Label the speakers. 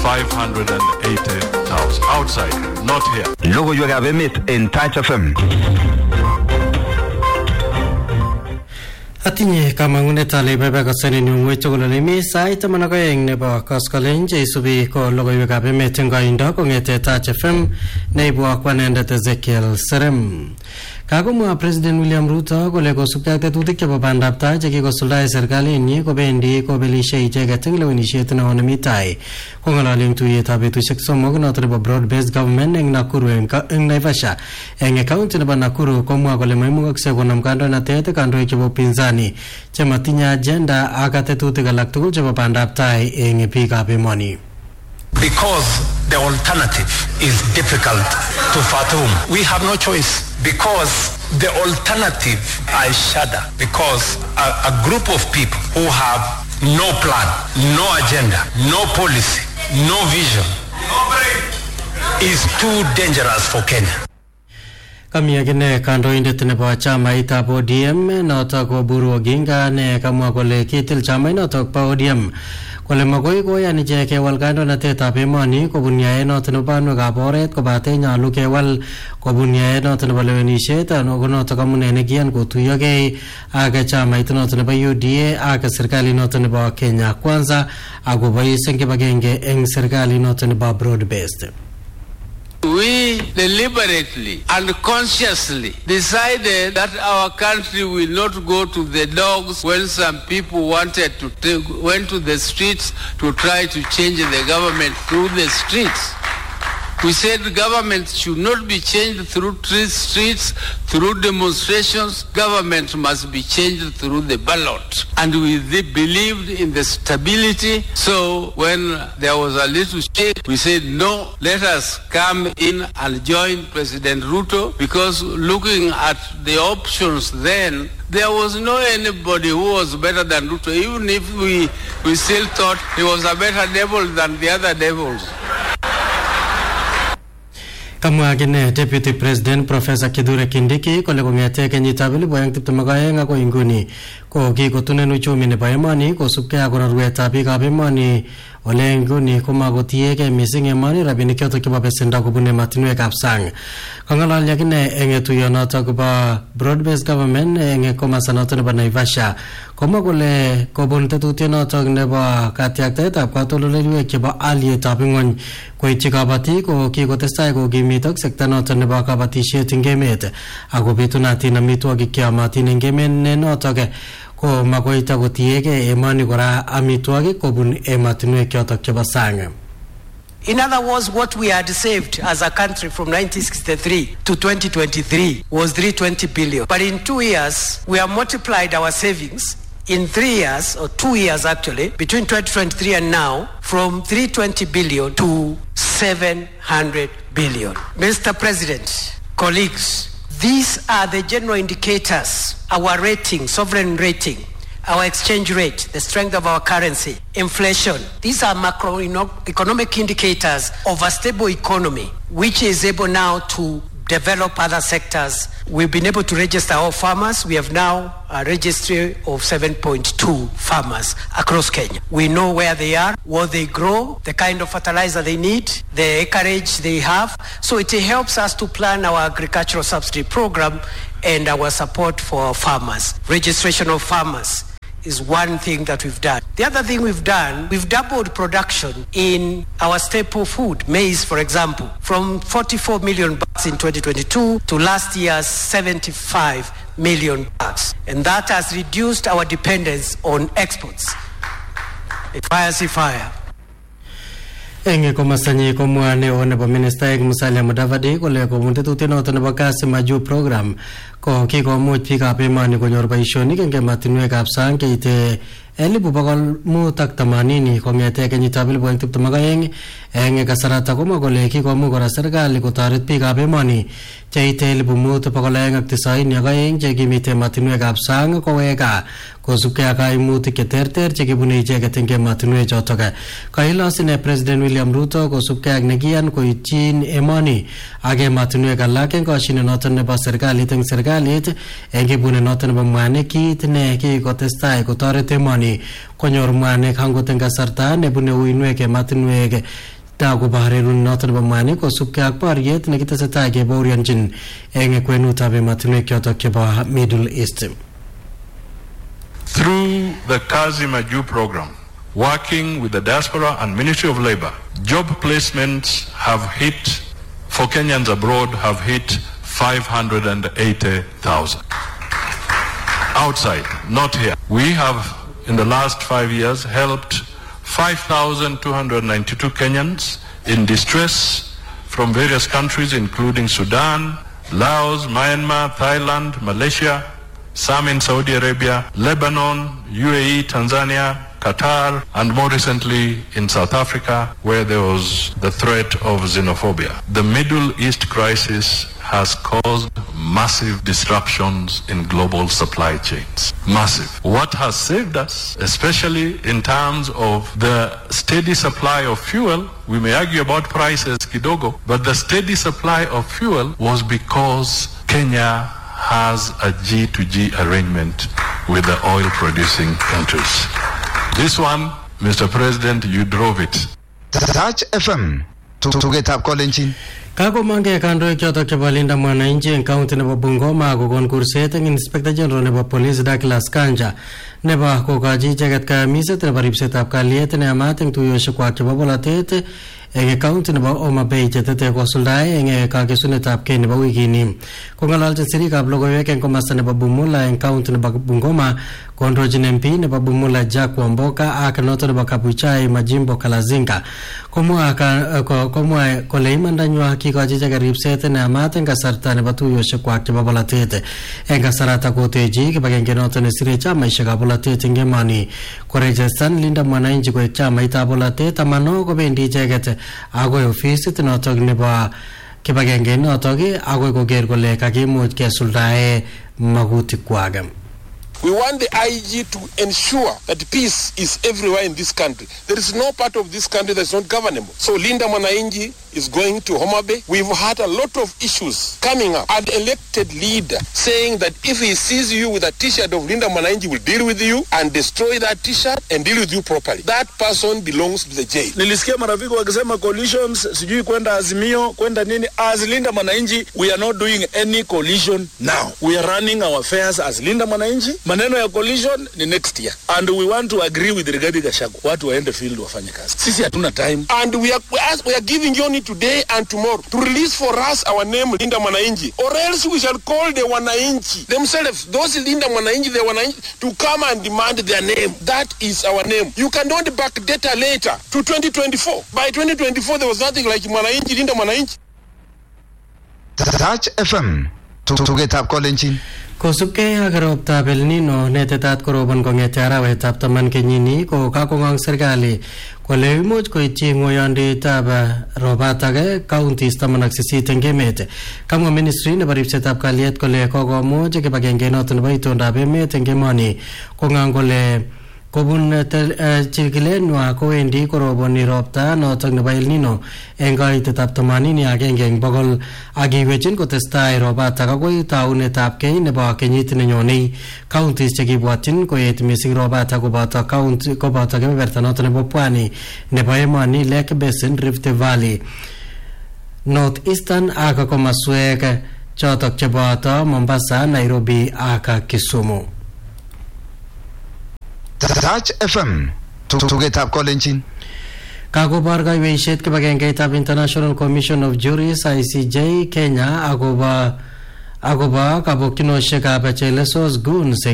Speaker 1: 580,000 outside, not here.
Speaker 2: Logoiwek ab emet en Touch FM.
Speaker 3: Atinye kamangunet ale bebe kasani nyungwe chokolo mi sait manakaeng nebo koskolen jeisubi ko logoiwek ab emet en koindo kongete Touch FM neibu akwanendet Ezekiel Serem. Kagomwa President William Ruto kole kosubkei ak tetutik chebo bandab tai chekikosuldae serkalinyi kobendi kobelishe icheket eng lewenisiet neo nemi tai. Kong'ololi eng tuiyetab betusiek somok noto nebo broad-based government eng Nakuru eng Naivasha. Eng county nebo Nakuru komwa kole maimukoksei konam kandoinatet kandoik chebo upinzani chematinye agenda ak tetutik alak tugul chebo bandab tai eng biikab emoni.
Speaker 4: Because the alternative is difficult to fathom. We have no choice. Because the alternative, I shudder. Because a group of people who have no plan, no agenda, no policy, no vision, is too dangerous for Kenya.
Speaker 3: Kamia gine kandoindet nebo chamaitab ODM notok Oburu Oginga ne kamwa kole kitil chamait notok pa ODM kole magoi koyan ichek kewal kandoinatetab emoni kobun yaet notok nebo banwekab oret kobate nyalu kewal kobun yaet notok nebo lewenisiet notok amune nekiyan kotuyogei ak chamait notok nebo UDA ak serikali notok nebo Kenya Kwanza akobois eng kibagenge eng serikali notok nebo broad-based.
Speaker 5: We deliberately and consciously decided that our country will not go to the dogs when some people went to the streets to try to change the government through the streets. We said the government should not be changed through streets, through demonstrations. Government must be changed through the ballot. And we believed in the stability. So when there was a little shake, we said, no, let us come in and join President Ruto, because looking at the options then, there was no anybody who was better than Ruto, even if we still thought he was a better devil than the other devils.
Speaker 3: Kamwa gine Deputy President Professor Kithure Kindiki kole kongete kenyitab 2022 ako inguni ko kikotunen uchumi nebo emoni kosubkei ak konorwetab biikab emoni ole inguni komakotiegei mising emoni rabinik chotok chebo besendo kobun ematinwekab sang. Kong'ololi akine eng tuiyonotok kobo broad-based government eng komasta notok nebo Naivasha komwa kole kobun tetutienotok nebo katiaktaetab katoldoleiwek chebo alyetab ing'ony koityi kabatik ko kikotestai kokimitok sekta notok nebo kabatisiet eng emet ako bitunatin amitwogik cheyomotin eng emet ne notok ko makoita kotiegei emoni kora amitwogik kobun ematinwek chotok chebo sang.
Speaker 6: In other words, what we had saved as a country from 1963 to 2023 was 320 billion. But in 2 years, we have multiplied our savings in 3 years, or 2 years actually, between 2023 and now, from 320 billion to 700 billion. Mr. President, colleagues, these are the general indicators, our rating, sovereign rating, our exchange rate, the strength of our currency, inflation. These are macroeconomic indicators of a stable economy, which is able now to develop other sectors. We've been able to register our farmers. We have now a registry of 7.2 farmers across Kenya. We know where they are, what they grow, the kind of fertilizer they need, the acreage they have. So it helps us to plan our agricultural subsidy program and our support for our farmers. Registration of farmers is one thing that we've done. The other thing we've done, we've doubled production in our staple food, maize, for example, from 44 million bags in 2022 to last year's 75 million bags. And that has reduced our dependence on exports. Fire.
Speaker 3: Enge komasanyi komwa neo nebo ministaek Musalia Mudavadi kole kobun tetutienoto nebo kasi maju program ko kikomuch biikab emoni konyor boisionik eng ematinwekab sang keite 580 kong'ete kenyitab 2022 eng kasarata komwa kole kikomuch kora serikali kotoret biikab emoni cheite 5292 chekimite ematinwekab sang koweka kosubkei ak kaimutik cheterter chekibune icheket eng ematinwek chotok. Kailos ine President William Ruto kosubkei ak nekiyan koityin emoni ak ematinwek alak eng koshinet notok nebo serikalit eng serikalit eng ibunet notok nebo mwanik kit ne kikotestai kotoret emoni konyor mwanik angot eng kasarta nebune uinwek ematinwek dago baharerun noton nebo mwanik kosubkei ak boriet nekitesetai kebaorionjin eng kwenutab ematinwek chotok chebo Middle East.
Speaker 1: Through the Kazi Maju program, working with the diaspora and Ministry of Labor, job placements have hit, for Kenyans abroad, have hit 580,000. Outside, not here. We have, in the last 5 years, helped 5,292 Kenyans in distress from various countries, including Sudan, Laos, Myanmar, Thailand, Malaysia, some in Saudi Arabia, Lebanon, UAE, Tanzania, Qatar, and more recently in South Africa, where there was the threat of xenophobia. The Middle East crisis has caused massive disruptions in global supply chains. Massive. What has saved us, especially in terms of the steady supply of fuel, we may argue about prices kidogo, but the steady supply of fuel was because Kenya has a G2G arrangement with the oil-producing countries. This one, Mr. President, you drove it.
Speaker 2: Touch FM. Tugetab kolenjin.
Speaker 3: Kakomange kandoik chotok chebo Linda Mwananchi eng county nebo Bungoma kokon kurset eng Inspector General nebo Police Douglas Kanja nebo kokochi icheket kayamiset nebo ripsetab kalyet neyamat eng tuiyosiekwak chebo bolotet eng county nebo Homa Bay chetete kosuldae eng kakesunetab kei nebo wikini. Kong'alalchin sirikab logoiwek eng komasta nebo Bumula eng county nebo Bungoma kondochin MP nebo Bumula Jack Wamboka ak noto nebo Kabuchai Majimbo Kalazinga komwa kole imandanywa kikochi icheket ripset neyamat eng kasarta nebo tuiyosiekwak chebo bolotet. Eng kasarata kotechi kibagenge noto nesire chamaisiekab bolotet eng emoni korejestan Linda Mwananchi koek chamaitab bolotet amano kobendi icheket agoi ofisit notok nebo kibagenge notok agoi koker kole kakimuch kesuldae magutikwak.
Speaker 7: We want the IG to ensure that peace is everywhere in this country. There is no part of this country that's not governable. So Linda Mwananchi is going to Homa Bay. We've had a lot of issues coming up. An elected leader saying that if he sees you with a t-shirt of Linda Mwananchi, will deal with you and destroy that t-shirt and deal with you properly. That person belongs to the jail.
Speaker 8: Nilisikia marafiki wakisema coalitions, sijui kwenda Azimio, kwenda nini. As Linda Mwananchi, we are not doing any coalition now. We are running our affairs as Linda Mwananchi. Maneno ya coalition ni next year. And we want to agree with Rigathi Gachagua. Watu waende field wafanye kazi. Sisi hatuna time.
Speaker 7: And we are giving you only today and tomorrow to release for us our name Linda Mwananchi, or else we shall call the Wananchi themselves, those Linda Mwananchi, the Wananchi, to come and demand their name. That is our name. You cannot backdate later to 2024. By 2024 there was nothing like Mwananchi, Linda Mwananchi.
Speaker 2: Touch FM. Tugetab kolenjin.
Speaker 3: Kosubkei ak roptab El Nino netetat korobon kong'ete arawetab taman kenyini ko kakong'ong serikali kole imuch koityi ng'oyondetab robatak counties 18 eng emet. Kamwa ministry nebo ripsetab kalyet kole kokomuch kibagenge noto nebo itondab emet eng emoni kong'ang kole kobun chikilenwa kowendi koroboni ropta notok nebo El Nino eng kaitetab 81 eng bogol ak iwechin kotestai robatak agoi taunetab kei nebo kenyit nenyonei. Counties chekibwatyin koet mising robatak koboto kebeberta noto nebo Pwani nebo emoni, Lake Basin, Rift Valley, North Eastern ak komaswek chotok cheboto Mombasa, Nairobi ak Kisumu.
Speaker 2: Touch FM. Tugetab kolenjin.
Speaker 3: Kakobor kaiweisiet kibagengeitab International Commission of Juries ICJ Kenya akobo kabokyinosiekab Chelesos Guns